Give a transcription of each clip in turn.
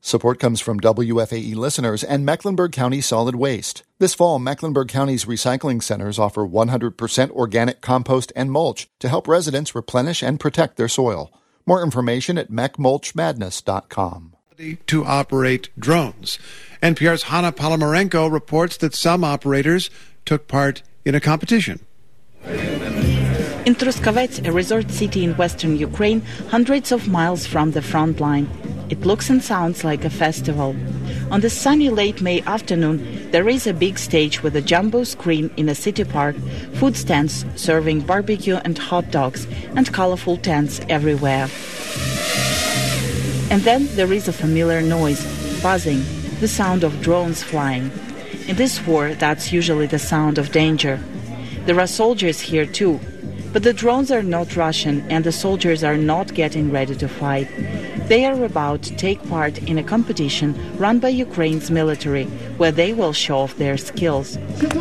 Support comes from WFAE listeners and Mecklenburg County Solid Waste. This fall, Mecklenburg County's recycling centers offer 100% organic compost and mulch to help residents replenish and protect their soil. More information at mechmulchmadness.com. To operate drones. NPR's Hanna Palomarenko reports that some operators took part in a competition. In Truskavets, a resort city in western Ukraine, hundreds of miles from the front line. It looks and sounds like a festival. On this sunny late May afternoon, there is a big stage with a jumbo screen in a city park, food stands serving barbecue and hot dogs, and colorful tents everywhere. And then there is a familiar noise, buzzing, the sound of drones flying. In this war, that's usually the sound of danger. There are soldiers here too, but the drones are not Russian and the soldiers are not getting ready to fight. They are about to take part in a competition run by Ukraine's military, where they will show off their skills.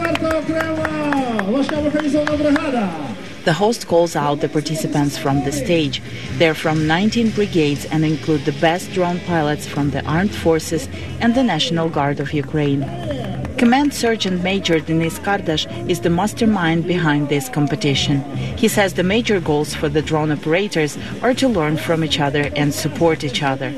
The host calls out the participants from the stage. They're from 19 brigades and include the best drone pilots from the armed forces and the National Guard of Ukraine. Command Sergeant Major Denis Kardash is the mastermind behind this competition. He says the major goals for the drone operators are to learn from each other and support each other.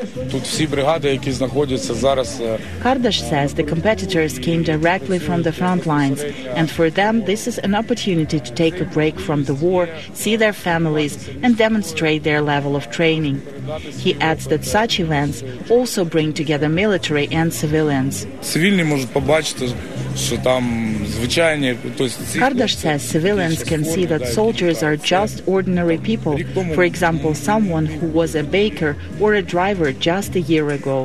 Kardash says the competitors came directly from the front lines, and for them this is an opportunity to take a break from the war, see their families, and demonstrate their level of training. He adds that such events also bring together military and civilians. Kardash says civilians can see that soldiers are just ordinary people. For example, someone who was a baker or a driver just a year ago.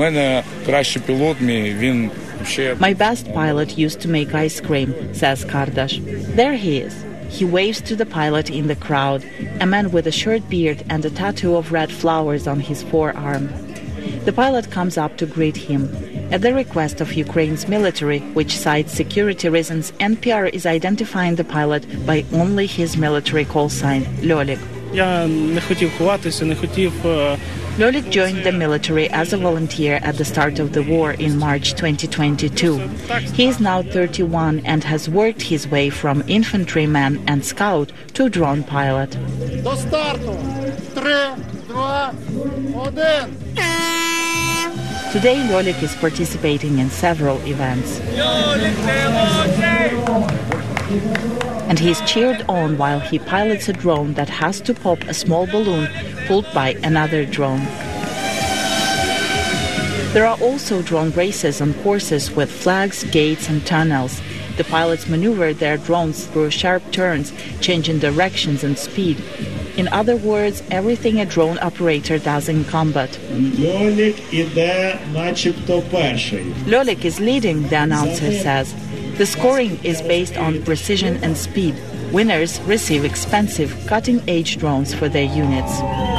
My best pilot used to make ice cream, says Kardash. There he is. He waves to the pilot in the crowd, a man with a short beard and a tattoo of red flowers on his forearm. The pilot comes up to greet him. At the request of Ukraine's military, which cites security reasons, NPR is identifying the pilot by only his military call sign, Lyolik. Lyolik joined the military as a volunteer at the start of the war in March 2022. He is now 31 and has worked his way from infantryman and scout to drone pilot. Today, Lyolik is participating in several events. And he is cheered on while he pilots a drone that has to pop a small balloon pulled by another drone. There are also drone races on courses with flags, gates, and tunnels. The pilots maneuver their drones through sharp turns, changing directions and speed. In other words, everything a drone operator does in combat. Lyolik is leading, the announcer says. The scoring is based on precision and speed. Winners receive expensive, cutting-edge drones for their units.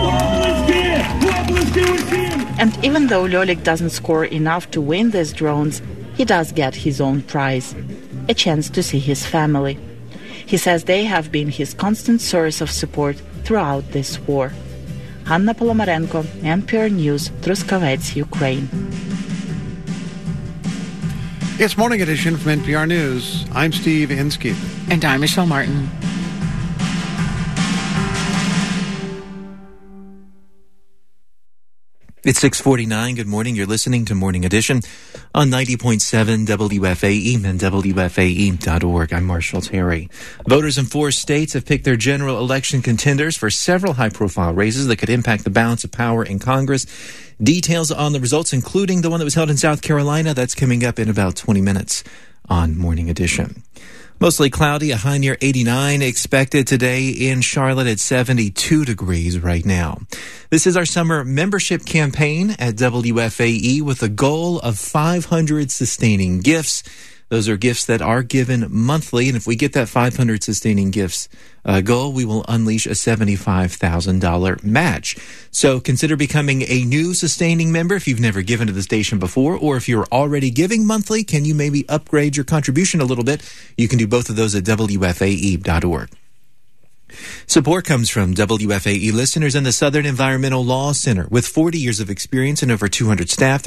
And even though Lyolik doesn't score enough to win these drones, he does get his own prize, a chance to see his family. He says they have been his constant source of support throughout this war. Hanna Palomarenko, NPR News, Truskavets, Ukraine. It's Morning Edition from NPR News. I'm Steve Inskeep. And I'm Michelle Martin. It's 6:49. Good morning. You're listening to Morning Edition on 90.7 WFAE and WFAE.org. I'm Marshall Terry. Voters in 4 states have picked their general election contenders for several high-profile races that could impact the balance of power in Congress. Details on the results, including the one that was held in South Carolina, that's coming up in about 20 minutes on Morning Edition. Mostly cloudy, a high near 89 expected today in Charlotte at 72 degrees right now. This is our summer membership campaign at WFAE with a goal of 500 sustaining gifts. Those are gifts that are given monthly, and if we get that 500 sustaining gifts goal, we will unleash a $75,000 match. So consider becoming a new sustaining member if you've never given to the station before, or if you're already giving monthly, can you maybe upgrade your contribution a little bit? You can do both of those at WFAE.org. Support comes from WFAE listeners and the Southern Environmental Law Center. With 40 years of experience and over 200 staff,